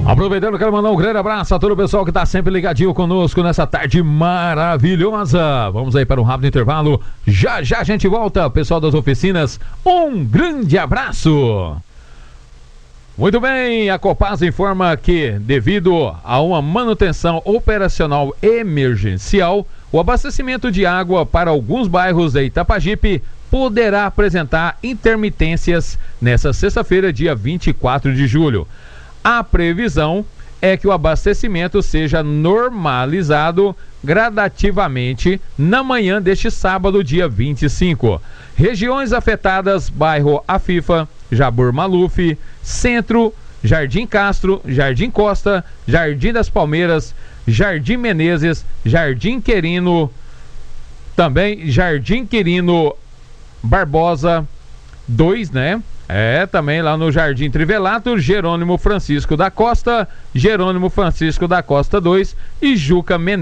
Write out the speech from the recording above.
Aproveitando, quero mandar um grande abraço a todo o pessoal que está sempre ligadinho conosco nessa tarde maravilhosa. Vamos aí para um rápido intervalo. Já já a gente volta, pessoal das oficinas. Um grande abraço. Muito bem, a Copasa informa que, devido a uma manutenção operacional emergencial, o abastecimento de água para alguns bairros de Itapajipe poderá apresentar intermitências nesta sexta-feira, dia 24 de julho. A previsão é que o abastecimento seja normalizado gradativamente na manhã deste sábado, dia 25. Regiões afetadas: bairro Afifa, Jabur Maluf, Centro, Jardim Castro, Jardim Costa, Jardim das Palmeiras, Jardim Menezes, Jardim Querino, também Jardim Quirino Barbosa 2, né? Também lá no Jardim Trivelato, Jerônimo Francisco da Costa 2 e Juca Menezes.